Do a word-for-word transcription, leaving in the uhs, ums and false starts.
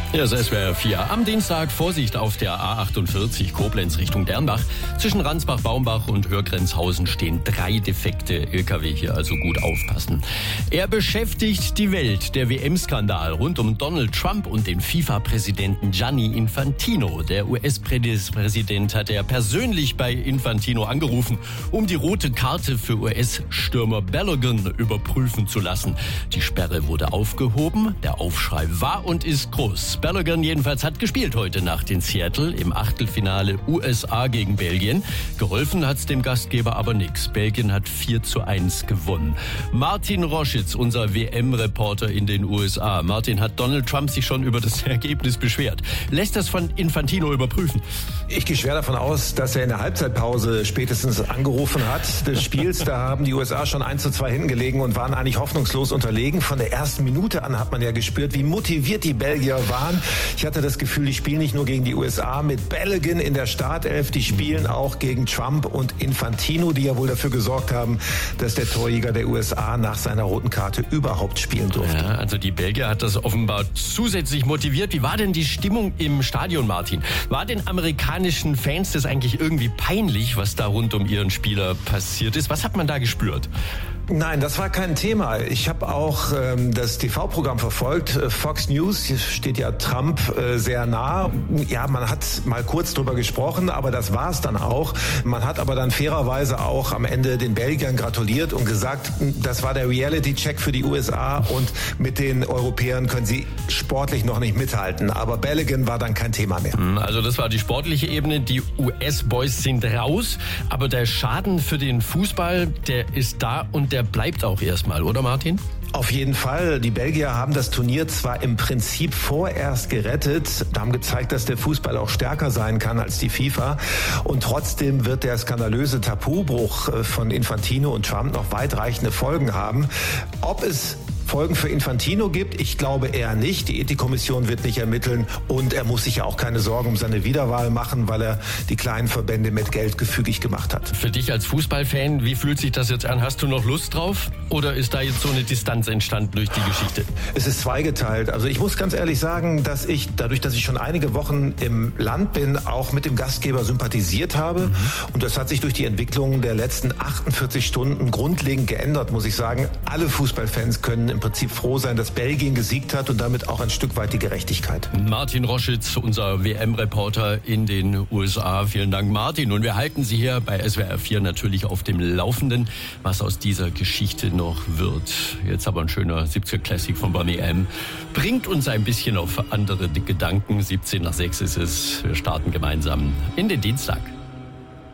Ja, das S W R vier. Am Dienstag Vorsicht auf der A achtundvierzig Koblenz Richtung Dernbach. Zwischen Ransbach, Baumbach und Hörgrenzhausen stehen drei defekte L K W. Hier also gut aufpassen. Er beschäftigt die Welt. Der W M-Skandal rund um Donald Trump und den FIFA-Präsidenten Gianni Infantino. Der U S-Präsident hat er persönlich bei Infantino angerufen, um die rote Karte für U S-Stürmer Balogun überprüfen zu lassen. Die Sperre wurde aufgehoben. Der Aufschrei war und ist groß. Balogun jedenfalls hat gespielt heute Nacht in Seattle im Achtelfinale U S A gegen Belgien. Geholfen hat's dem Gastgeber aber nix. Belgien hat vier zu eins gewonnen. Martin Roschitz, unser W M-Reporter in den U S A. Martin, hat Donald Trump sich schon über das Ergebnis beschwert? Lässt das von Infantino überprüfen? Ich gehe schwer davon aus, dass er in der Halbzeitpause spätestens angerufen hat des Spiels. Da haben die U S A schon eins zu zwei hinten gelegen und waren eigentlich hoffnungslos unterlegen. Von der ersten Minute an hat man ja gespürt, wie motiviert die Belgier waren. Ich hatte das Gefühl, die spielen nicht nur gegen die U S A mit Balogun in der Startelf, die spielen auch gegen Trump und Infantino, die ja wohl dafür gesorgt haben, dass der Torjäger der U S A nach seiner roten Karte überhaupt spielen durfte. Ja, also die Belgier hat das offenbar zusätzlich motiviert. Wie war denn die Stimmung im Stadion, Martin? War den amerikanischen Fans das eigentlich irgendwie peinlich, was da rund um ihren Spieler passiert ist? Was hat man da gespürt? Nein, das war kein Thema. Ich habe auch ähm, das T V-Programm verfolgt. Fox News, hier steht ja Trump äh, sehr nah. Ja, man hat mal kurz drüber gesprochen, aber das war es dann auch. Man hat aber dann fairerweise auch am Ende den Belgiern gratuliert und gesagt, das war der Reality-Check für die U S A und mit den Europäern können sie sportlich noch nicht mithalten. Aber Balogun war dann kein Thema mehr. Also das war die sportliche Ebene. Die U S-Boys sind raus, aber der Schaden für den Fußball, der ist da und der bleibt auch erstmal, oder Martin? Auf jeden Fall. Die Belgier haben das Turnier zwar im Prinzip vorerst gerettet, haben gezeigt, dass der Fußball auch stärker sein kann als die FIFA. Und trotzdem wird der skandalöse Tabubruch von Infantino und Trump noch weitreichende Folgen haben. Ob es Folgen für Infantino gibt? Ich glaube eher nicht. Die Ethikkommission wird nicht ermitteln und er muss sich ja auch keine Sorgen um seine Wiederwahl machen, weil er die kleinen Verbände mit Geld gefügig gemacht hat. Für dich als Fußballfan, wie fühlt sich das jetzt an? Hast du noch Lust drauf? Oder ist da jetzt so eine Distanz entstanden durch die Geschichte? Es ist zweigeteilt. Also ich muss ganz ehrlich sagen, dass ich, dadurch, dass ich schon einige Wochen im Land bin, auch mit dem Gastgeber sympathisiert habe. Mhm. Und das hat sich durch die Entwicklung der letzten achtundvierzig Stunden grundlegend geändert, muss ich sagen. Alle Fußballfans können im Prinzip froh sein, dass Belgien gesiegt hat und damit auch ein Stück weit die Gerechtigkeit. Martin Roschitz, unser W M-Reporter in den U S A. Vielen Dank, Martin. Und wir halten Sie hier bei S W R vier natürlich auf dem Laufenden, was aus dieser Geschichte noch wird. Jetzt aber ein schöner siebziger Classic von Boney M. Bringt uns ein bisschen auf andere Gedanken. siebzehn nach sechs ist es. Wir starten gemeinsam in den Dienstag.